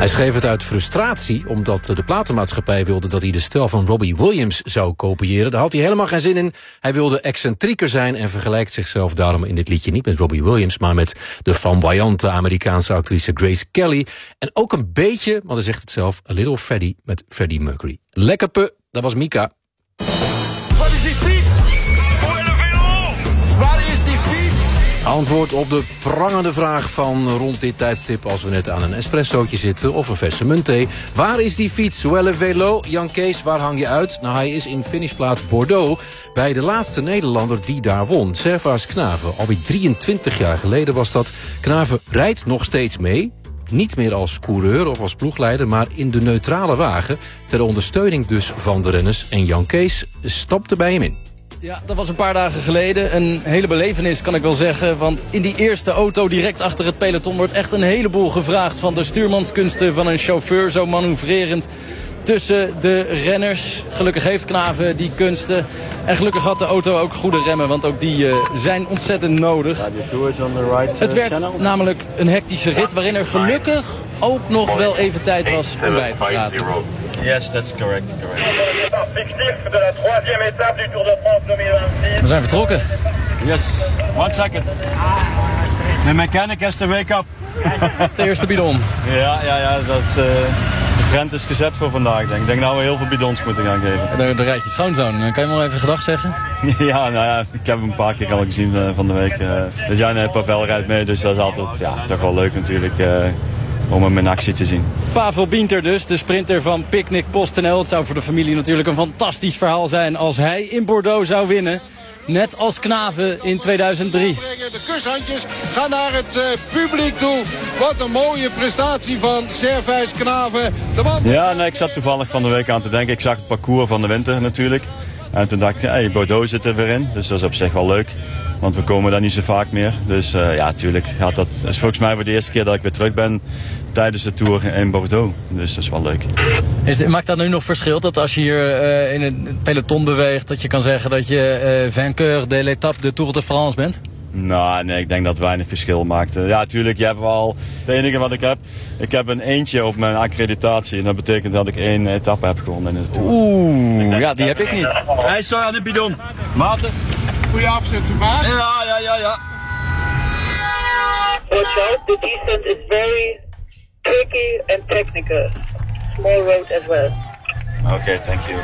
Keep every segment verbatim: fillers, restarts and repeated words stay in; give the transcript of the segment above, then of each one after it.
Hij schreef het uit frustratie, omdat de platenmaatschappij wilde dat hij de stijl van Robbie Williams zou kopiëren. Daar had hij helemaal geen zin in. Hij wilde excentrieker zijn en vergelijkt zichzelf daarom in dit liedje niet met Robbie Williams, maar met de flamboyante Amerikaanse actrice Grace Kelly. En ook een beetje, want hij zegt het zelf, a little Freddie met Freddie Mercury. Lekker pe, dat was Mika. Wat is die fiets? Waar is die fiets? Antwoord op de prangende vraag van rond dit tijdstip als we net aan een espressootje zitten of een verse muntthee. Waar is die fiets? Suelle Velo, Jan Kees, waar hang je uit? Nou, hij is in finishplaats Bordeaux bij de laatste Nederlander die daar won. Servaas Knaven, alweer drieëntwintig jaar geleden was dat. Knaven rijdt nog steeds mee. Niet meer als coureur of als ploegleider, maar in de neutrale wagen. Ter ondersteuning dus van de renners. En Jan Kees stapte bij hem in. Ja, dat was een paar dagen geleden. Een hele belevenis kan ik wel zeggen. Want in die eerste auto direct achter het peloton wordt echt een heleboel gevraagd. Van de stuurmanskunsten van een chauffeur, zo manoeuvrerend tussen de renners. Gelukkig heeft Knaven die kunsten. En gelukkig had de auto ook goede remmen, want ook die uh, zijn ontzettend nodig. Het werd namelijk een hectische rit waarin er gelukkig ook nog wel even tijd was om bij te praten. Yes, that's correct. correct. We zijn vertrokken. Yes, one second. The mechanic has to wake up. De eerste bidon. Ja, ja, ja, dat, uh, de trend is gezet voor vandaag. Denk. Ik denk dat we heel veel bidons moeten gaan geven. De, de rijtje schoonzoon. Kan je me nog even gedag zeggen? Ja, nou ja, ik heb hem een paar keer al gezien uh, van de week. Uh, dus Jan en Pavel rijdt mee, dus dat is altijd ja, toch wel leuk natuurlijk. Uh, om hem in actie te zien. Pavel Bienter dus, de sprinter van Picnic PostNL. Het zou voor de familie natuurlijk een fantastisch verhaal zijn als hij in Bordeaux zou winnen. Net als Knaven in tweeduizend drie. De kushandjes gaan naar het uh, publiek toe. Wat een mooie prestatie van Servaas Knaven. De man... Ja, nee, ik zat toevallig van de week aan te denken. Ik zag het parcours van de winter natuurlijk. En toen dacht ik, hey, Bordeaux zit er weer in. Dus dat is op zich wel leuk. Want we komen daar niet zo vaak meer. Dus uh, ja, natuurlijk. Dat is volgens mij voor de eerste keer dat ik weer terug ben tijdens de Tour in Bordeaux. Dus dat is wel leuk. Is, maakt dat nu nog verschil dat als je hier uh, in het peloton beweegt, dat je kan zeggen dat je uh, vainqueur de l'étape de Tour de France bent? Nou, nee, ik denk dat het weinig verschil maakt. Ja, natuurlijk, je hebt wel... Het enige wat ik heb, ik heb een eentje op mijn accreditatie. En dat betekent dat ik één etappe heb gewonnen in de Tour. Oeh, ja, die heb ik niet. Hij is zo aan de bidon. Maarten. Goeie afzet, Servaas. Ja, ja, ja, ja. Watch out, the descent is very tricky and technical. Small road as well. Oké, okay, thank you.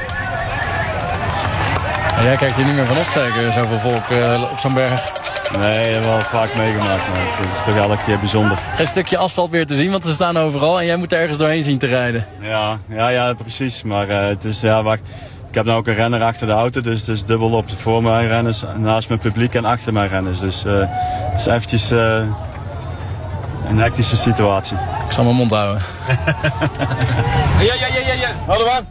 En jij kijkt hier niet meer van op, zeker, zoveel volk uh, op zo'n berg. Nee, dat heb ik wel vaak meegemaakt, maar het is toch elke keer bijzonder. Geen stukje asfalt meer te zien, want ze staan overal en jij moet er ergens doorheen zien te rijden. Ja, ja, ja precies. Maar uh, het is, ja, wacht. Ik heb nu ook een renner achter de auto, dus het is dubbel op de voor mijn renners, naast mijn publiek en achter mijn renners. Dus uh, het is eventjes uh, een hectische situatie. Ik zal mijn mond houden. Ja, ja, ja, ja, ja. Hou er aan.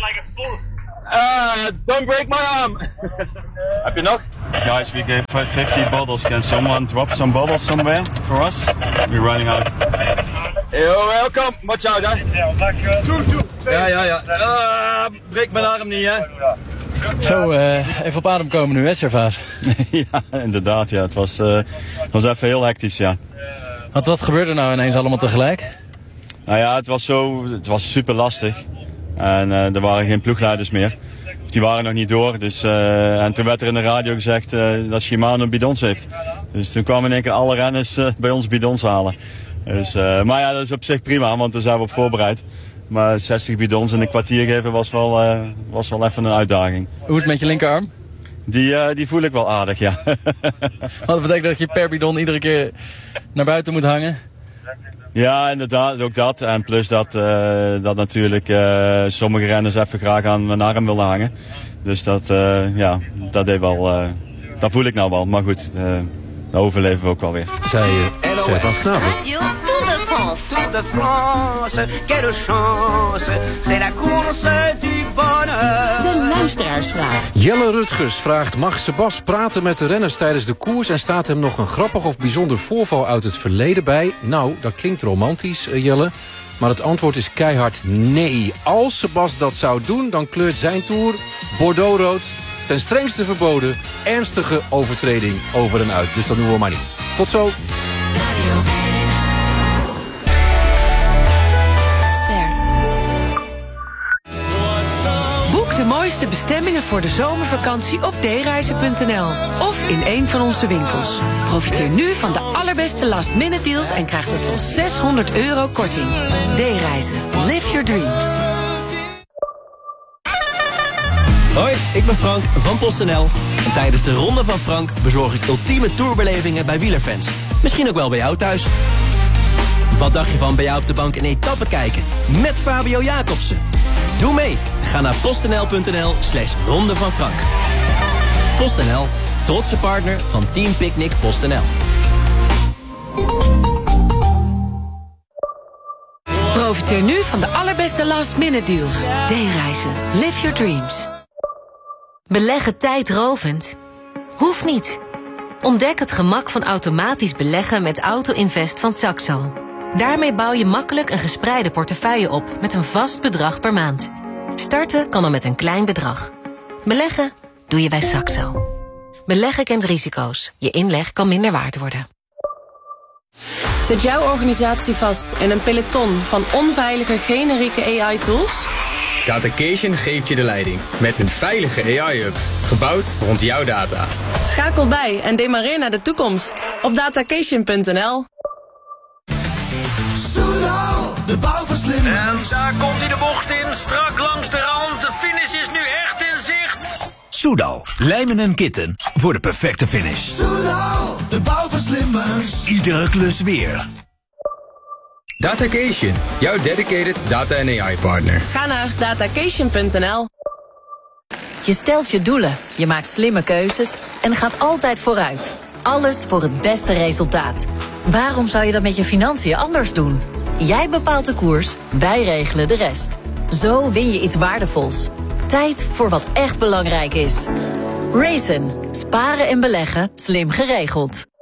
Uh, don't break my arm. Heb je nog? Guys, we gave fifty bottles. Can someone drop some bottles somewhere for us? We're running out. Yo, welcome. Watch out, hè. Ja, ja, ja. Uh, breek mijn arm niet, hè. Zo, uh, even op adem komen nu, hè, Servaas? Ja, inderdaad, ja. Het was, uh, het was even heel hectisch, ja. Wat, wat gebeurde nou ineens allemaal tegelijk? Nou ja, het was zo, het was super lastig. En uh, er waren geen ploegleiders meer. Die waren nog niet door. Dus, uh, en toen werd er in de radio gezegd uh, dat Shimano bidons heeft. Dus toen kwamen in één keer alle renners uh, bij ons bidons halen. Dus, uh, maar ja, dat is op zich prima, want daar zijn we op voorbereid. Maar zestig bidons in een kwartier geven was wel, uh, was wel even een uitdaging. Hoe is het met je linkerarm? Die, uh, die voel ik wel aardig, ja. Wat betekent dat je per bidon iedere keer naar buiten moet hangen? Ja, inderdaad, ook dat. En plus dat, uh, dat natuurlijk uh, sommige renners even graag aan mijn arm willen hangen. Dus dat, uh, ja, dat, deed wel, uh, dat voel ik nou wel. Maar goed, uh, dat overleven we ook wel weer. Zij uh, Servaas Knaven. Tour de France, quelle chance, c'est la course du bonheur. De luisteraarsvraag. Jelle Rutgers vraagt, mag Sebas praten met de renners tijdens de koers en staat hem nog een grappig of bijzonder voorval uit het verleden bij? Nou, dat klinkt romantisch, uh, Jelle. Maar het antwoord is keihard nee. Als Sebas dat zou doen, dan kleurt zijn Tour Bordeaux-rood. Ten strengste verboden, ernstige overtreding over en uit. Dus dat doen we maar niet. Tot zo. mooiste bestemmingen voor de zomervakantie op d reizen punt n l of in een van onze winkels. Profiteer nu van de allerbeste last-minute deals en krijg tot wel zeshonderd euro korting. D-reizen. Live your dreams. Hoi, ik ben Frank van PostNL. En tijdens de Ronde van Frank bezorg ik ultieme tourbelevingen bij wielerfans. Misschien ook wel bij jou thuis. Wat dacht je van bij jou op de bank een etappe kijken? Met Fabio Jacobsen. Doe mee. Ga naar postnl punt n l slash Ronde van Frank. PostNL, trotse partner van Team Picnic PostNL. Profiteer nu van de allerbeste last-minute deals. D-reizen. Live your dreams. Beleggen tijdrovend? Hoeft niet. Ontdek het gemak van automatisch beleggen met Auto-Invest van Saxo. Daarmee bouw je makkelijk een gespreide portefeuille op met een vast bedrag per maand. Starten kan al met een klein bedrag. Beleggen doe je bij Saxo. Beleggen kent risico's. Je inleg kan minder waard worden. Zit jouw organisatie vast in een peloton van onveilige generieke A I-tools? Datacation geeft je de leiding met een veilige A I-hub, gebouwd rond jouw data. Schakel bij en demareer naar de toekomst op datacation punt n l. Soudal, de bouwverslimmers. En daar komt hij de bocht in, strak langs de rand. De finish is nu echt in zicht. Soudal, lijmen en kitten voor de perfecte finish. Soudal, de bouwverslimmers. Iedere klus weer. Datacation, jouw dedicated data en A I-partner. Ga naar datacation punt n l. Je stelt je doelen, je maakt slimme keuzes en gaat altijd vooruit. Alles voor het beste resultaat. Waarom zou je dat met je financiën anders doen? Jij bepaalt de koers, wij regelen de rest. Zo win je iets waardevols. Tijd voor wat echt belangrijk is. Raisin. Sparen en beleggen, slim geregeld.